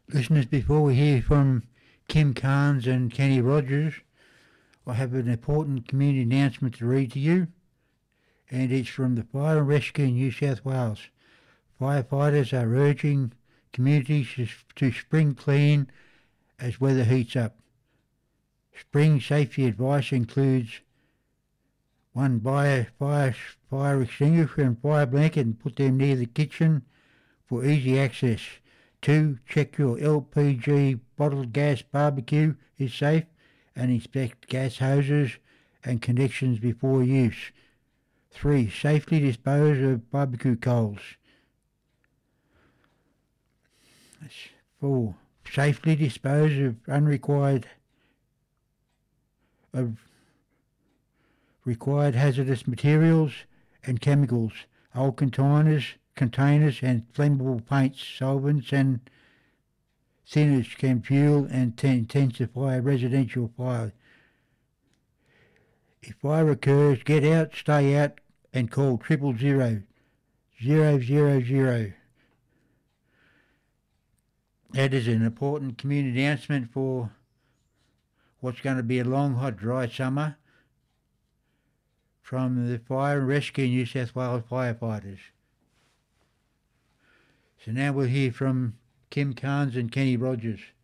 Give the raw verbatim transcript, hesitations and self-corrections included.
Listeners, before we hear from Kim Carnes and Kenny Rogers, I have an important community announcement to read to you, and it's from the Fire and Rescue in New South Wales. Firefighters are urging communities to spring clean as weather heats up. Spring safety advice includes one, buy a fire, fire extinguisher and fire blanket and put them near the kitchen for easy access. Two, check your L P G bottled gas barbecue is safe and inspect gas hoses and connections before use. Three, safely dispose of barbecue coals. Four, safely dispose of unrequired of required hazardous materials and chemicals, old containers, containers and flammable paints, solvents and thinners can fuel and t- intensify a residential fire. If fire occurs, get out, stay out and call triple zero, zero zero zero. That is an important community announcement for what's going to be a long, hot, dry summer from the Fire and Rescue New South Wales firefighters. So now we'll hear from Kim Carnes and Kenny Rogers.